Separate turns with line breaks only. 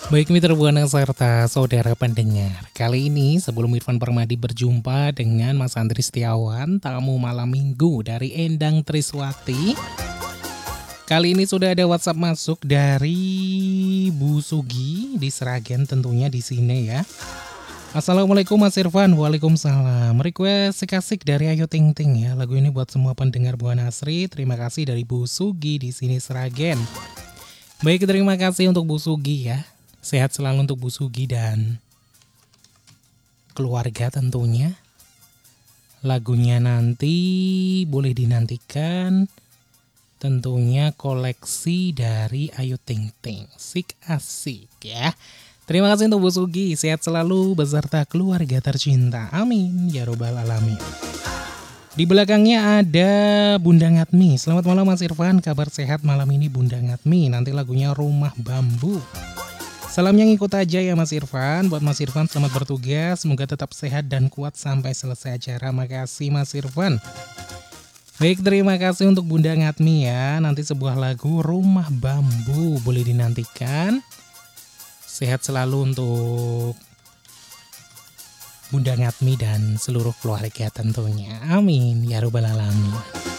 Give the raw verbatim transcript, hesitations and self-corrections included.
Baik mitra Buana serta saudara pendengar, kali ini sebelum Irfan Permadi berjumpa dengan Mas Andri Setiawan, tamu malam minggu dari Endang Triswati. Kali ini sudah ada WhatsApp masuk dari Bu Sugi di Sragen tentunya di sini ya. Assalamualaikum Mas Irfan, waalaikumsalam. Request Sikasik dari Ayu Ting Ting ya. Lagu ini buat semua pendengar Buana Asri. Terima kasih dari Bu Sugi di sini Sragen. Baik, terima kasih untuk Bu Sugi ya. Sehat selalu untuk Bu Sugi dan keluarga tentunya. Lagunya nanti boleh dinantikan. Tentunya koleksi dari Ayu Ting Ting. Sik asik ya. Terima kasih untuk Bu Sugi. Sehat selalu beserta keluarga tercinta. Amin. Ya robbal alamin. Di belakangnya ada Bunda Ngatmi. Selamat malam Mas Irfan. Kabar sehat malam ini Bunda Ngatmi. Nanti lagunya Rumah Bambu. Salamnya ngikut aja ya Mas Irfan. Buat Mas Irfan selamat bertugas. Semoga tetap sehat dan kuat sampai selesai acara. Makasih Mas Irfan. Baik, terima kasih untuk Bunda Ngatmi ya. Nanti sebuah lagu Rumah Bambu boleh dinantikan. Sehat selalu untuk Bunda Ngatmi dan seluruh keluarga tentunya. Amin. Ya robbal alamin.